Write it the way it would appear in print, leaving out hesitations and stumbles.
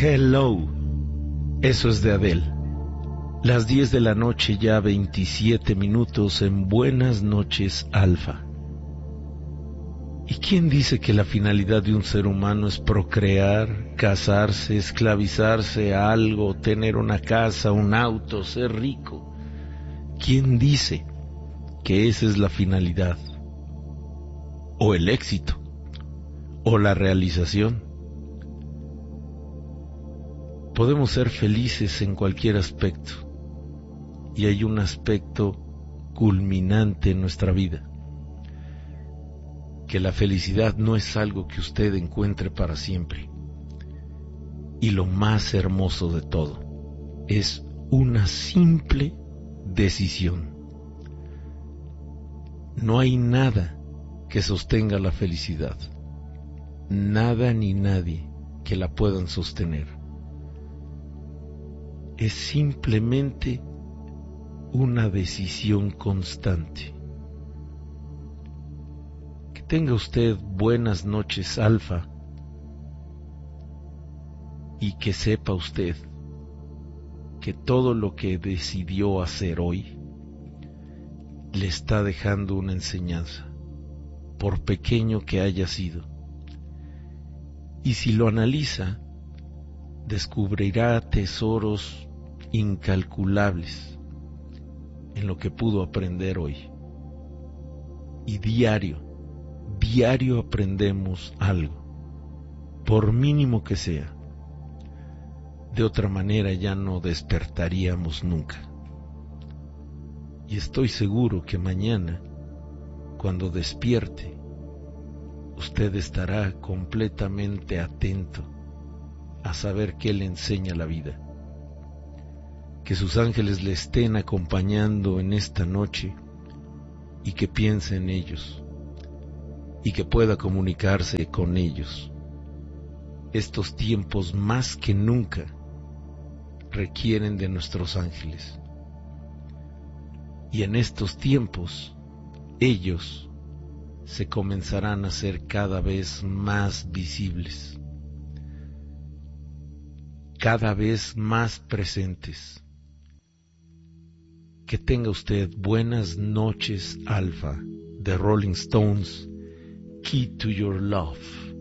Hello, eso es de Adele. Las 10 de la noche, ya 27 minutos en Buenas noches, Alfa. ¿Y quién dice que la finalidad de un ser humano es procrear, casarse, esclavizarse a algo, tener una casa, un auto, ser rico? ¿Quién dice que esa es la finalidad? ¿O el éxito? ¿O la realización? Podemos ser felices en cualquier aspecto, y hay un aspecto culminante en nuestra vida, que la felicidad no es algo que usted encuentre para siempre, y lo más hermoso de todo, es una simple decisión. No hay nada que sostenga la felicidad, nada ni nadie que la puedan sostener. Es simplemente una decisión constante. Que tenga usted buenas noches, Alfa, y que sepa usted que todo lo que decidió hacer hoy le está dejando una enseñanza, por pequeño que haya sido. Y si lo analiza, descubrirá tesoros incalculables en lo que pudo aprender hoy. Y diario aprendemos algo, por mínimo que sea. De otra manera ya no despertaríamos nunca. Y estoy seguro que mañana, cuando despierte, usted estará completamente atento a saber qué le enseña la vida. Que sus ángeles le estén acompañando en esta noche y que piense en ellos y que pueda comunicarse con ellos. Estos tiempos más que nunca requieren de nuestros ángeles, y en estos tiempos ellos se comenzarán a hacer cada vez más visibles, cada vez más presentes. Que tenga usted buenas noches, Alfa, de Rolling Stones, Key to Your Love.